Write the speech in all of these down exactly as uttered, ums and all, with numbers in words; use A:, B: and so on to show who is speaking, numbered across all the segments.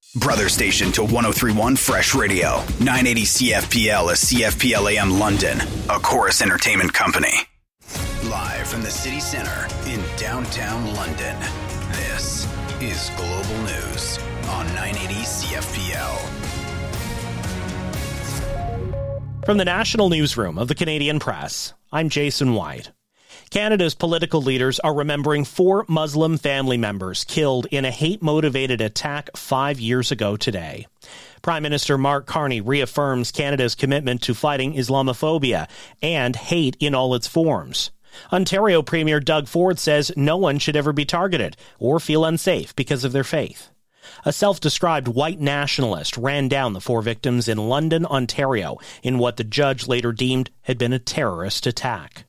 A: Brother station to one oh three point one Fresh Radio. nine eighty C F P L is C F P L A M London, a Chorus Entertainment company. Live from the city center in downtown London, this is Global News on nine eighty C F P L.
B: From the National Newsroom of the Canadian Press, I'm Jason White. Canada's political leaders are remembering four Muslim family members killed in a hate-motivated attack five years ago today. Prime Minister Mark Carney reaffirms Canada's commitment to fighting Islamophobia and hate in all its forms. Ontario Premier Doug Ford says no one should ever be targeted or feel unsafe because of their faith. A self-described white nationalist ran down the four victims in London, Ontario, in what the judge later deemed had been a terrorist attack.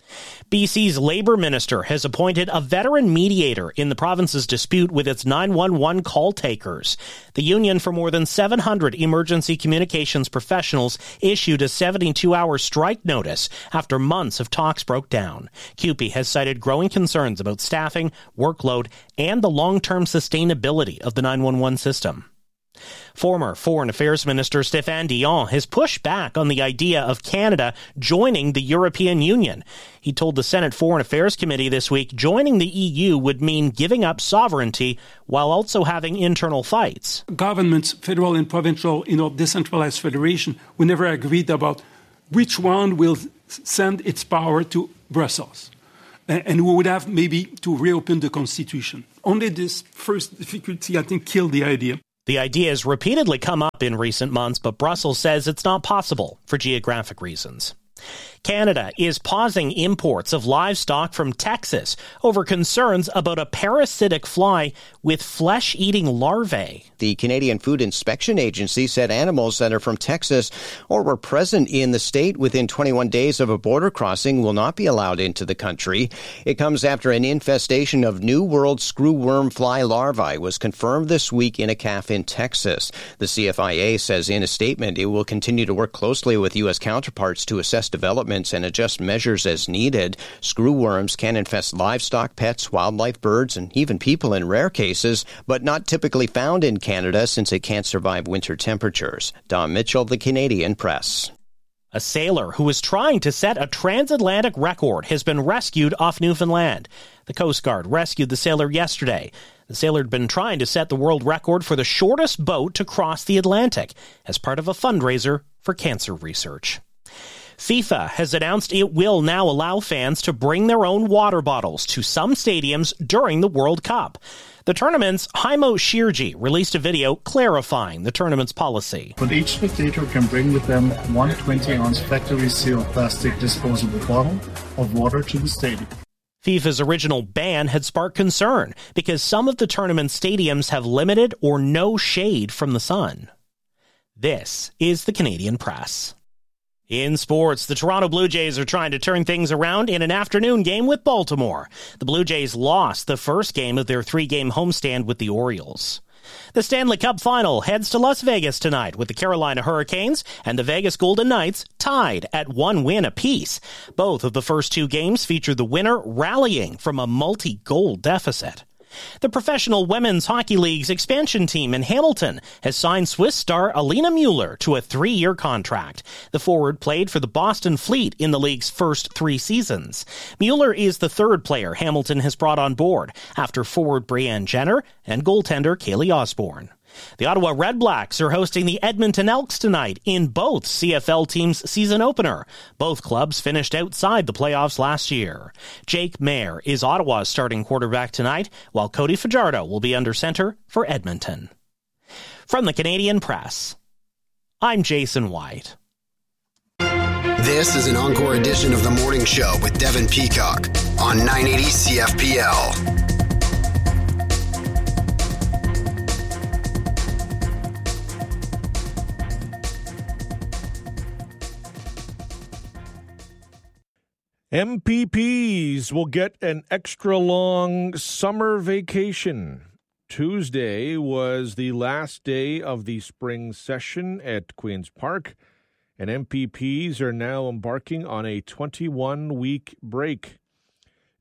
B: B C's Labour Minister has appointed a veteran mediator in the province's dispute with its nine one one call takers. The union for more than seven hundred emergency communications professionals issued a seventy-two hour strike notice after months of talks broke down. C U P E has cited growing concerns about staffing, workload, and the long-term sustainability of the nine one one system. Former Foreign Affairs Minister Stéphane Dion has pushed back on the idea of Canada joining the European Union. He told the Senate Foreign Affairs Committee this week joining the E U would mean giving up sovereignty while also having internal fights.
C: Governments, federal and provincial, you know, decentralized federation, we never agreed about which one will send its power to Brussels. And we would have maybe to reopen the Constitution. Only this first difficulty, I think, killed the idea.
B: The idea has repeatedly come up in recent months, but Brussels says it's not possible for geographic reasons. Canada is pausing imports of livestock from Texas over concerns about a parasitic fly with flesh-eating larvae.
D: The Canadian Food Inspection Agency said animals that are from Texas or were present in the state within twenty-one days of a border crossing will not be allowed into the country. It comes after an infestation of New World screwworm fly larvae was confirmed this week in a calf in Texas. The C F I A says in a statement it will continue to work closely with U S counterparts to assess developments and adjust measures as needed. Screwworms can infest livestock, pets, wildlife, birds, and even people in rare cases, but not typically found in Canada since it can't survive winter temperatures. Don Mitchell, The Canadian Press.
B: A sailor who was trying to set a transatlantic record has been rescued off Newfoundland. The Coast Guard rescued the sailor yesterday. The sailor had been trying to set the world record for the shortest boat to cross the Atlantic as part of a fundraiser for cancer research. FIFA has announced it will now allow fans to bring their own water bottles to some stadiums during the World Cup. The tournament's Haimo Shirji released a video clarifying the tournament's policy.
E: But each spectator can bring with them one twenty-ounce factory-sealed plastic disposable bottle of water to the stadium.
B: FIFA's original ban had sparked concern because some of the tournament's stadiums have limited or no shade from the sun. This is the Canadian Press. In sports, the Toronto Blue Jays are trying to turn things around in an afternoon game with Baltimore. The Blue Jays lost the first game of their three-game homestand with the Orioles. The Stanley Cup Final heads to Las Vegas tonight with the Carolina Hurricanes and the Vegas Golden Knights tied at one win apiece. Both of the first two games featured the winner rallying from a multi-goal deficit. The Professional Women's Hockey League's expansion team in Hamilton has signed Swiss star Alina Mueller to a three-year contract. The forward played for the Boston Fleet in the league's first three seasons. Mueller is the third player Hamilton has brought on board, after forward Brianne Jenner and goaltender Kaylee Osborne. The Ottawa Redblacks are hosting the Edmonton Elks tonight in both C F L teams' season opener. Both clubs finished outside the playoffs last year. Jake Mayer is Ottawa's starting quarterback tonight, while Cody Fajardo will be under center for Edmonton. From the Canadian Press, I'm Jason White.
A: This is an encore edition of The Morning Show with Devin Peacock on nine eighty C F P L.
F: M P Ps will get an extra long summer vacation. Tuesday was the last day of the spring session at Queen's Park, and M P Ps are now embarking on a twenty-one week break.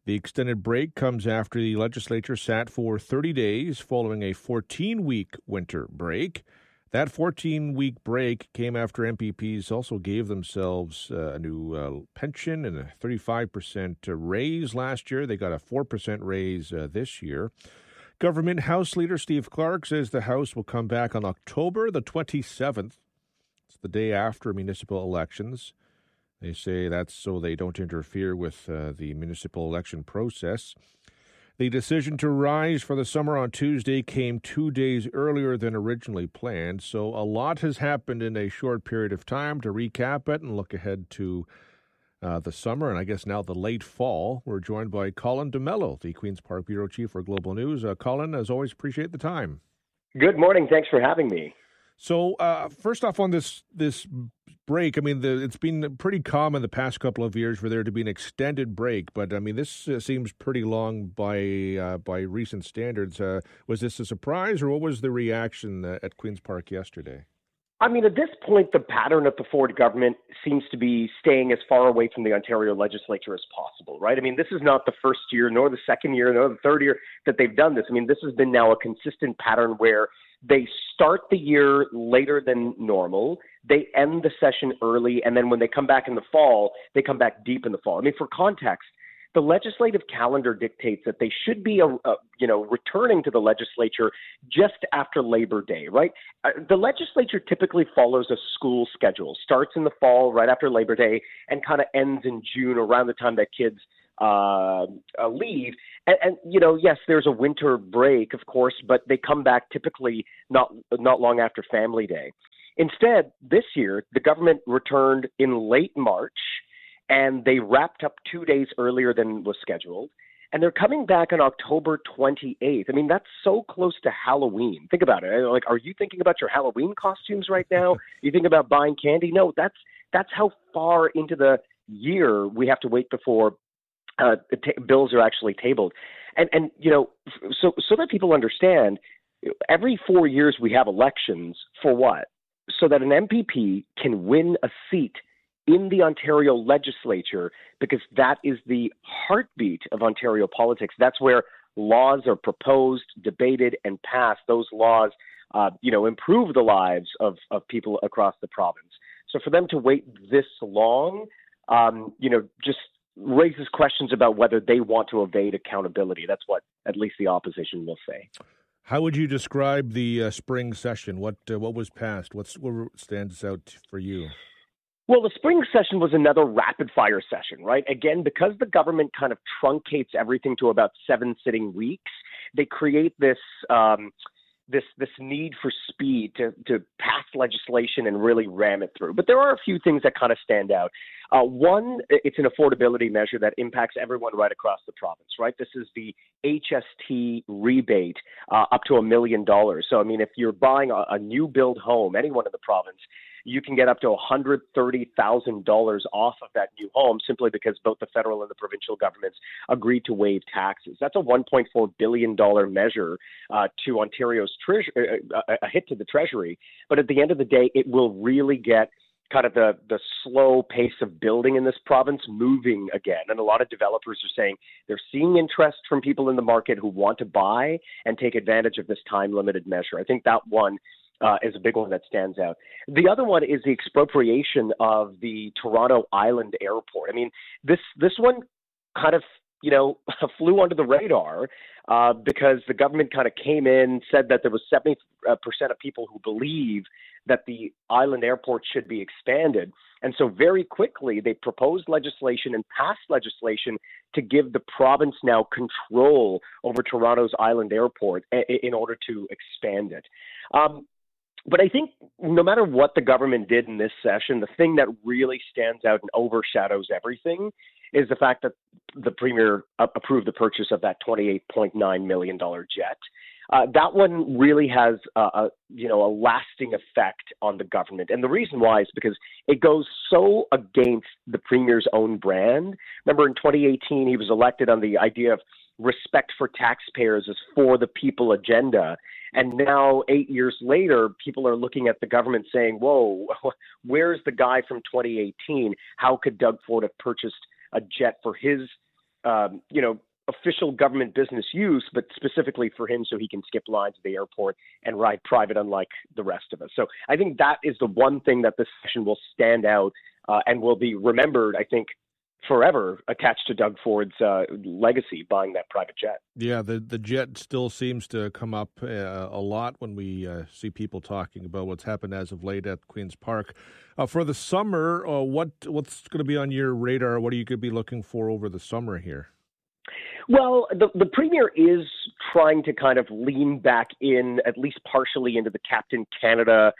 F: The extended break comes after the legislature sat for thirty days following a fourteen-week winter break. That fourteen-week break came after M P Ps also gave themselves uh, a new uh, pension and a thirty-five percent raise last year. They got a four percent raise uh, this year. Government House Leader Steve Clark says the House will come back on October the twenty-seventh. It's the day after municipal elections. They say that's so they don't interfere with uh, the municipal election process. The decision to rise for the summer on Tuesday came two days earlier than originally planned, so a lot has happened in a short period of time. To recap it and look ahead to uh, the summer and I guess now the late fall, we're joined by Colin D'Mello, the Queen's Park Bureau Chief for Global News. Uh, Colin, as always, appreciate the time.
G: Good morning. Thanks for having me.
F: So uh, first off on this this break, I mean, the, it's been pretty common the past couple of years for there to be an extended break, but I mean, this uh, seems pretty long by uh, by recent standards. Uh, was this a surprise, or what was the reaction uh, at Queen's Park yesterday?
G: I mean, at this point, the pattern of the Ford government seems to be staying as far away from the Ontario legislature as possible, right? I mean, this is not the first year, nor the second year, nor the third year that they've done this. I mean, this has been now a consistent pattern where they start the year later than normal, they end the session early, and then when they come back in the fall, they come back deep in the fall. I mean, for context, the legislative calendar dictates that they should be, a, a, you know, returning to the legislature just after Labor Day, right? Uh, the legislature typically follows a school schedule, starts in the fall right after Labor Day, and kind of ends in June around the time that kids Uh, uh, leave. And, and, you know, yes, there's a winter break, of course, but they come back typically not not long after Family Day. Instead, this year, the government returned in late March, and they wrapped up two days earlier than was scheduled. And they're coming back on October twenty-eighth. I mean, that's so close to Halloween. Think about it. Like, are you thinking about your Halloween costumes right now? You think about buying candy? No, that's that's how far into the year we have to wait before Uh, the t- bills are actually tabled. And, and you know, so so that people understand, every four years we have elections for what? So that an M P P can win a seat in the Ontario legislature, because that is the heartbeat of Ontario politics. That's where laws are proposed, debated, and passed. Those laws, uh, you know, improve the lives of, of people across the province. So for them to wait this long, um, you know, just raises questions about whether they want to evade accountability. That's what at least the opposition will say.
F: How would you describe the uh, spring session? What uh, what was passed? What's, what stands out for you?
G: Well, the spring session was another rapid-fire session, right? Again, because the government kind of truncates everything to about seven sitting weeks, they create this um, this this need for speed to, to pass legislation and really ram it through. But there are a few things that kind of stand out. Uh, one, it's an affordability measure that impacts everyone right across the province, right? This is the H S T rebate uh, up to a million dollars. So, I mean, if you're buying a, a new build home, anyone in the province, you can get up to one hundred thirty thousand dollars off of that new home simply because both the federal and the provincial governments agreed to waive taxes. That's a one point four billion dollars measure uh, to Ontario's treasury, uh, a hit to the treasury. But at the end of the day, it will really get kind of the, the slow pace of building in this province moving again. And a lot of developers are saying they're seeing interest from people in the market who want to buy and take advantage of this time-limited measure. I think that one uh, is a big one that stands out. The other one is the expropriation of the Toronto Island Airport. I mean, this this one kind of, you know, flew under the radar uh, because the government kind of came in, said that there was seventy percent of people who believe that the island airport should be expanded. And so very quickly, they proposed legislation and passed legislation to give the province now control over Toronto's island airport a- in order to expand it. Um, But I think no matter what the government did in this session, the thing that really stands out and overshadows everything is the fact that the Premier approved the purchase of that twenty-eight point nine million dollars jet. Uh, that one really has a, a, you know, a lasting effect on the government. And the reason why is because it goes so against the Premier's own brand. Remember in twenty eighteen, he was elected on the idea of respect for taxpayers as for the people agenda. And now, eight years later, people are looking at the government saying, whoa, where's the guy from twenty eighteen? How could Doug Ford have purchased a jet for his um, you know, official government business use, but specifically for him so he can skip lines at the airport and ride private unlike the rest of us. So I think that is the one thing that this session will stand out uh, and will be remembered, I think, forever attached to Doug Ford's uh, legacy, buying that private jet.
F: Yeah, the, the jet still seems to come up uh, a lot when we uh, see people talking about what's happened as of late at Queen's Park. Uh, for the summer, uh, what what's going to be on your radar? What are you going to be looking for over the summer here?
G: Well, the, the Premier is trying to kind of lean back in, at least partially, into the Captain Canada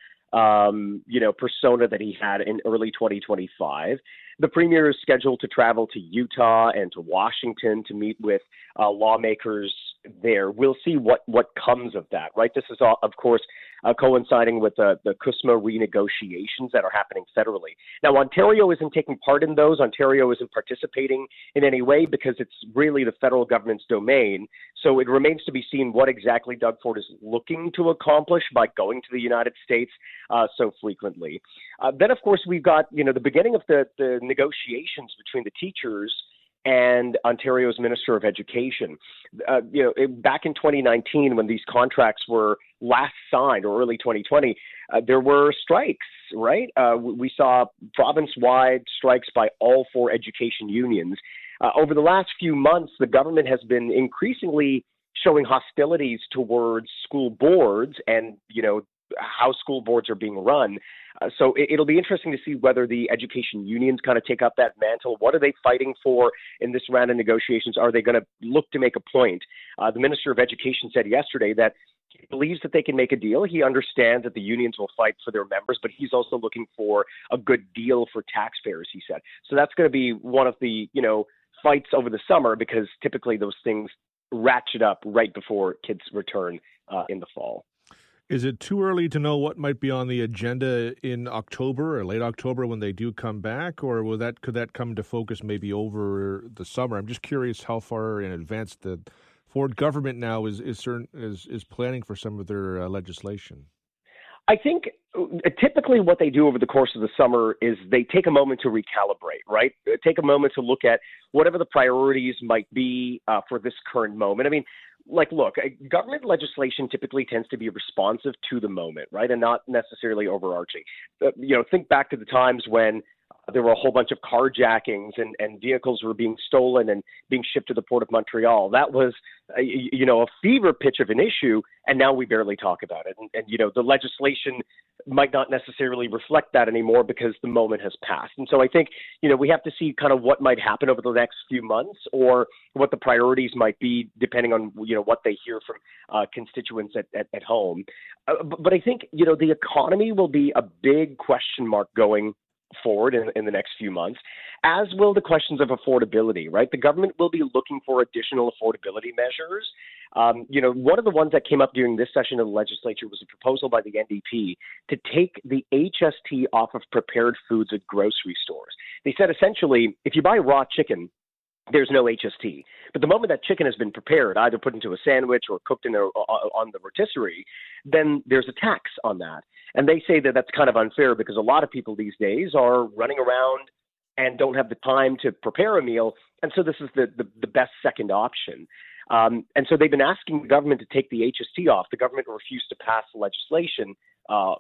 G: um, you know, persona that he had in early twenty twenty-five. The Premier is scheduled to travel to Utah and to Washington to meet with uh, lawmakers there. We'll see what, what comes of that, right? This is, all, of course, uh, coinciding with the, the C U S M A renegotiations that are happening federally. Now, Ontario isn't taking part in those. Ontario isn't participating in any way because it's really the federal government's domain. So it remains to be seen what exactly Doug Ford is looking to accomplish by going to the United States uh, so frequently. Uh, then, of course, we've got, you know, the beginning of the, the negotiations between the teachers and Ontario's Minister of Education. Uh, you know, it, back in twenty nineteen, when these contracts were last signed, or early twenty twenty, uh, there were strikes, right? Uh, we saw province-wide strikes by all four education unions. Uh, over the last few months, the government has been increasingly showing hostilities towards school boards and, you know, how school boards are being run. Uh, so it, it'll be interesting to see whether the education unions kind of take up that mantle. What are they fighting for in this round of negotiations? Are they going to look to make a point? Uh, the Minister of Education said yesterday that he believes that they can make a deal. He understands that the unions will fight for their members, but he's also looking for a good deal for taxpayers, he said. So that's going to be one of the, you know, fights over the summer, because typically those things ratchet up right before kids return uh, in the fall.
F: Is it too early to know what might be on the agenda in October or late October when they do come back, or will that could that come to focus maybe over the summer? I'm just curious how far in advance the Ford government now is is certain, is, is planning for some of their uh, legislation.
G: I think typically what they do over the course of the summer is they take a moment to recalibrate, right? Take a moment to look at whatever the priorities might be uh, for this current moment. I mean, like, look, government legislation typically tends to be responsive to the moment, right, and not necessarily overarching. Uh, you know, think back to the times when there were a whole bunch of carjackings and, and vehicles were being stolen and being shipped to the Port of Montreal. That was, a, you know, a fever pitch of an issue, and now we barely talk about it. And, and, you know, the legislation might not necessarily reflect that anymore because the moment has passed. And so I think, you know, we have to see kind of what might happen over the next few months, or what the priorities might be depending on, you know, what they hear from uh, constituents at, at, at home. Uh, but, but I think, you know, the economy will be a big question mark going forward in, in the next few months, as will the questions of affordability, right? The government will be looking for additional affordability measures. Um, you know, one of the ones that came up during this session of the legislature was a proposal by the N D P to take the H S T off of prepared foods at grocery stores. They said essentially, if you buy raw chicken, there's no H S T. But the moment that chicken has been prepared, either put into a sandwich or cooked in a, on the rotisserie, then there's a tax on that. And they say that that's kind of unfair because a lot of people these days are running around and don't have the time to prepare a meal. And so this is the, the, the best second option. Um, and so they've been asking the government to take the H S T off. The government refused to pass legislation uh,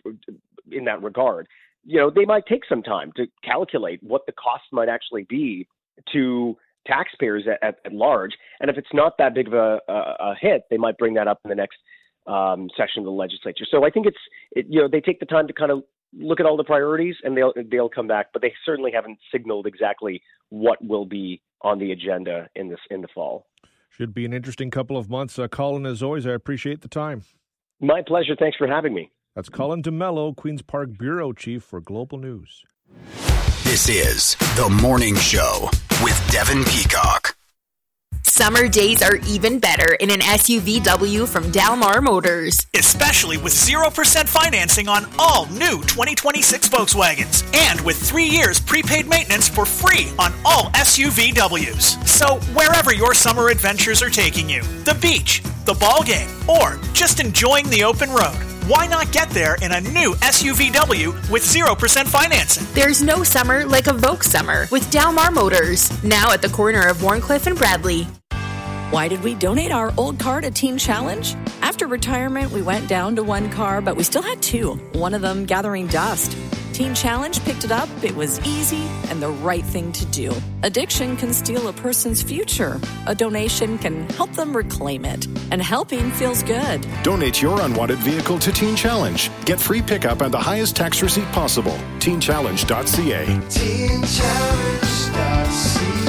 G: in that regard. You know, they might take some time to calculate what the cost might actually be to taxpayers at, at, at large. And if it's not that big of a, a, a hit, they might bring that up in the next um, session of the legislature. So I think it's, it, you know, they take the time to kind of look at all the priorities and they'll, they'll come back, but they certainly haven't signaled exactly what will be on the agenda in this, in the fall.
F: Should be an interesting couple of months. Uh, Colin, as always, I appreciate the time.
G: My pleasure. Thanks for having me.
F: That's Colin DeMello, Queen's Park Bureau Chief for Global News.
A: This is The Morning Show with Devin Peacock.
H: Summer days are even better in an S U V W from Dalmar Motors.
I: Especially with zero percent financing on all new twenty twenty-six Volkswagens. And with three years prepaid maintenance for free on all S U V Ws. So wherever your summer adventures are taking you, the beach, the ball game, or just enjoying the open road, why not get there in a new S U V W with zero percent financing?
H: There's no summer like a Vogue summer with Dalmar Motors, now at the corner of Warncliffe and Bradley.
J: Why did we donate our old car to Teen Challenge? After retirement, we went down to one car, but we still had two, one of them gathering dust. Teen Challenge picked it up. It was easy and the right thing to do. Addiction can steal a person's future. A donation can help them reclaim it. And helping feels good.
K: Donate your unwanted vehicle to Teen Challenge. Get free pickup and the highest tax receipt possible. teen challenge dot c a. teen challenge dot c a.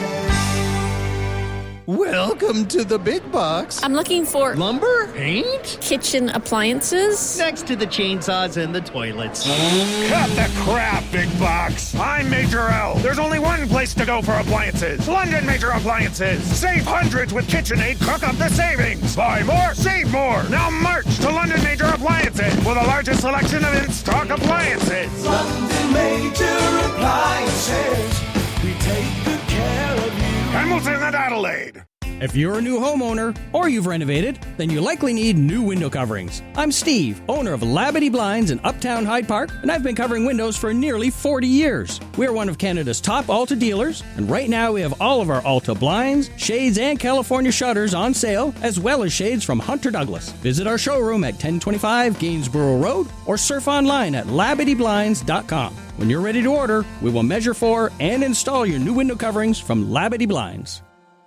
L: Welcome to the big box.
M: I'm looking for
L: lumber, paint,
M: kitchen appliances.
L: Next to the chainsaws and the toilets.
N: Cut the crap, big box. I'm Major L. There's only one place to go for appliances. London Major Appliances. Save hundreds with KitchenAid. Cook up the savings. Buy more, save more. Now march to London Major Appliances for the largest selection of in-stock appliances.
O: London Major Appliances. We take good care of you.
N: Hamilton and Adelaide.
P: If you're a new homeowner or you've renovated, then you likely need new window coverings. I'm Steve, owner of Labadee Blinds in Uptown Hyde Park, and I've been covering windows for nearly forty years. We're one of Canada's top Alta dealers, and right now we have all of our Alta blinds, shades, and California shutters on sale, as well as shades from Hunter Douglas. Visit our showroom at ten twenty-five Gainsborough Road or surf online at labadee blinds dot com. When you're ready to order, we will measure for and install your new window coverings from Labadee Blinds.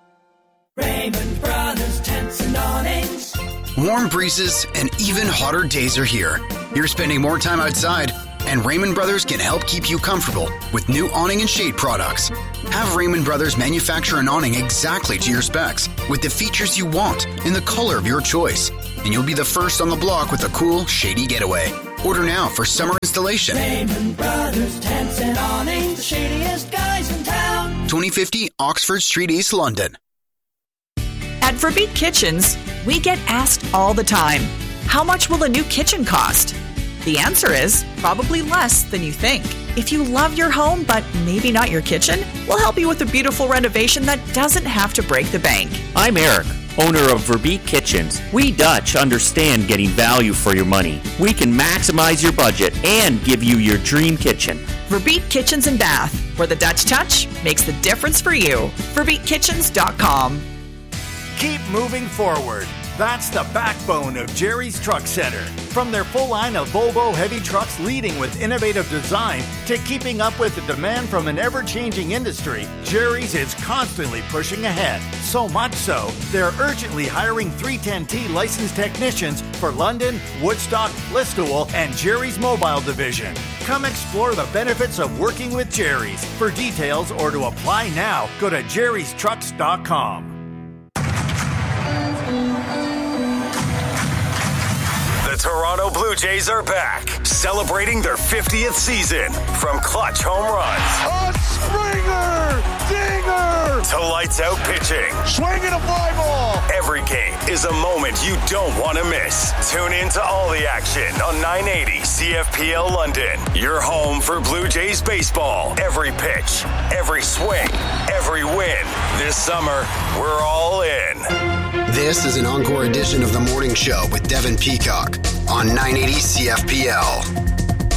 O: Raymond Brothers Tents and Awnings.
A: Warm breezes and even hotter days are here. You're spending more time outside, and Raymond Brothers can help keep you comfortable with new awning and shade products. Have Raymond Brothers manufacture an awning exactly to your specs with the features you want in the color of your choice. And you'll be the first on the block with a cool, shady getaway. Order now for summer installation.
O: Raymond Brothers Tents and Awnings, the shadiest guys in town.
A: twenty fifty Oxford Street, East London.
Q: At Verbeek Kitchens, we get asked all the time, how much will a new kitchen cost? The answer is probably less than you think. If you love your home, but maybe not your kitchen, we'll help you with a beautiful renovation that doesn't have to break the bank.
R: I'm Eric, owner of Verbeek Kitchens. We Dutch understand getting value for your money. We can maximize your budget and give you your dream kitchen.
Q: Verbeek Kitchens and Bath, where the Dutch touch makes the difference for you. verbeek kitchens dot com.
S: Keep moving forward. That's the backbone of Jerry's Truck Center. From their full line of Volvo heavy trucks leading with innovative design to keeping up with the demand from an ever-changing industry, Jerry's is constantly pushing ahead. So much so, they're urgently hiring three ten T licensed technicians for London, Woodstock, Listowel, and Jerry's Mobile Division. Come explore the benefits of working with Jerry's. For details or to apply now, go to jerrys trucks dot com.
T: The Toronto Blue Jays are back, celebrating their fiftieth season. From clutch home runs,
N: a Springer, dinger,
T: to lights out pitching,
N: swinging a fly ball.
T: Every game is a moment you don't want to miss. Tune in to all the action on nine eighty C F P L London. Your home for Blue Jays baseball. Every pitch, every swing, every win. This summer, we're all in.
A: This is an encore edition of The Morning Show with Devin Peacock on nine eighty C F P L.